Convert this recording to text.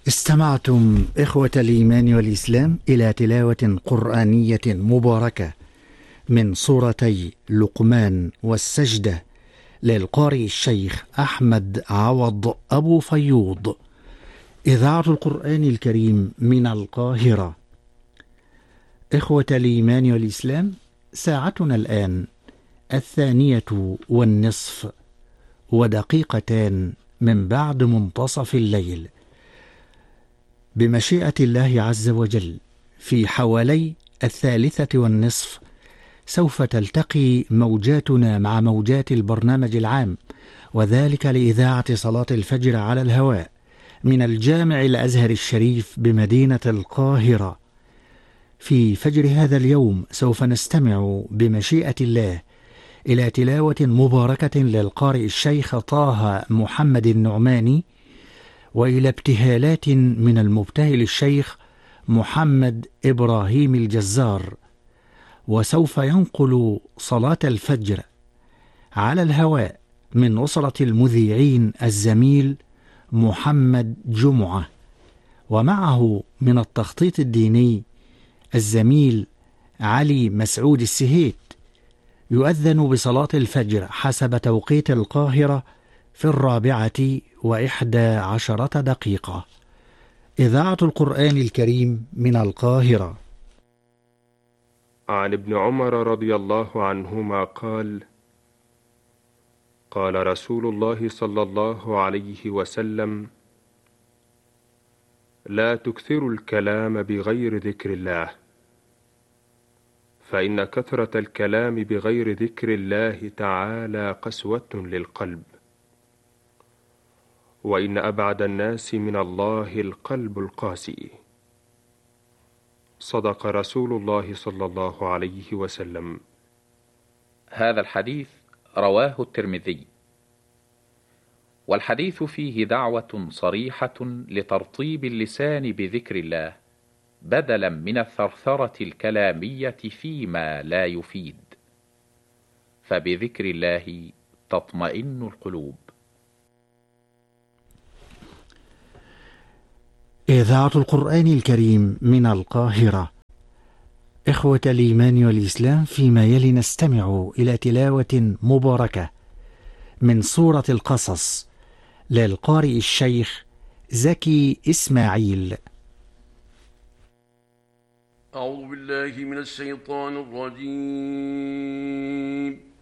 استمعتم إخوة الإيمان والإسلام إلى تلاوة قرآنية مباركة من سورتي لقمان والسجدة للقارئ الشيخ أحمد عوض أبو فيوض، إذاعة القرآن الكريم من القاهرة. إخوة الإيمان والإسلام، ساعتنا الآن 2:01 ودقيقتان من بعد منتصف الليل، بمشيئة الله عز وجل. في حوالي 3:30 سوف تلتقي موجاتنا مع موجات البرنامج العام، وذلك لإذاعة صلاة الفجر على الهواء من الجامع الأزهر الشريف بمدينة القاهرة. في فجر هذا اليوم سوف نستمع بمشيئة الله إلى تلاوة مباركة للقارئ الشيخ طه محمد النعماني، وإلى ابتهالات من المبتهل الشيخ محمد إبراهيم الجزار. وسوف ينقل صلاة الفجر على الهواء من أسرة المذيعين الزميل محمد جمعة، ومعه من التخطيط الديني الزميل علي مسعود السهيت. يؤذن بصلاة الفجر حسب توقيت القاهرة في 4:11. إذاعة القرآن الكريم من القاهرة. عن ابن عمر رضي الله عنهما قال: قال رسول الله صلى الله عليه وسلم: لا تكثروا الكلام بغير ذكر الله، فإن كثرة الكلام بغير ذكر الله تعالى قسوة للقلب، وإن أبعد الناس من الله القلب القاسي. صدق رسول الله صلى الله عليه وسلم. هذا الحديث رواه الترمذي، والحديث فيه دعوة صريحة لترطيب اللسان بذكر الله بدلا من الثرثرة الكلامية فيما لا يفيد، فبذكر الله تطمئن القلوب. إذاعة القرآن الكريم من القاهرة. إخوة الإيمان والإسلام، فيما يلي نستمع إلى تلاوة مباركة من سورة القصص للقارئ الشيخ زكي إسماعيل. أعوذ بالله من الشيطان الرجيم.